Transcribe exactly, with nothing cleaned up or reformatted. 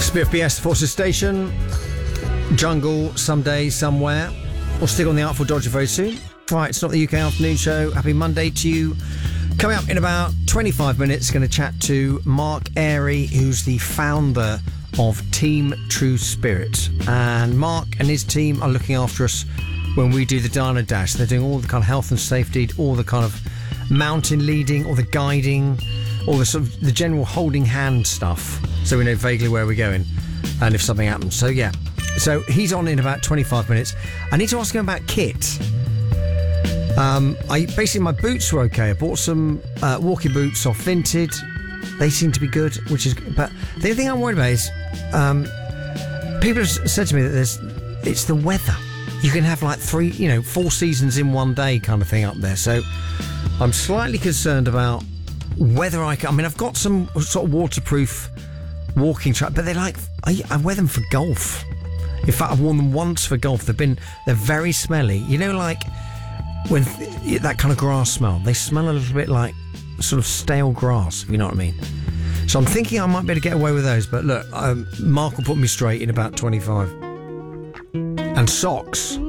It's a bit of B S Forces Station. Jungle, someday, somewhere. We'll stick on the Artful Dodger very soon. Right, it's not the U K Afternoon Show. Happy Monday to you. Coming up in about twenty-five minutes, going to chat to Mark Airy, who's the founder of Team True Spirit. And Mark and his team are looking after us when we do the Dino Dash. They're doing all the kind of health and safety, all the kind of mountain leading, all the guiding, all the sort of the general holding hand stuff, so we know vaguely where we're going and if something happens. So yeah, so he's on in about twenty-five minutes. I need to ask him about kit. Um, I basically my boots were okay. I bought some uh, walking boots off Vinted. They seem to be good, which is. But the only thing I'm worried about is um, people have said to me that there's it's the weather. You can have like three, you know, four seasons in one day kind of thing up there. So I'm slightly concerned about whether I can. I mean, I've got some sort of waterproof walking track, but they're like I, I wear them for golf. In fact, I've worn them once for golf. They've been they're very smelly. You know, like. When th- that kind of grass smell, they smell a little bit like sort of stale grass, if you know what I mean. So I'm thinking I might be able to get away with those, but look, um, Mark will put me straight in about twenty-five. And socks.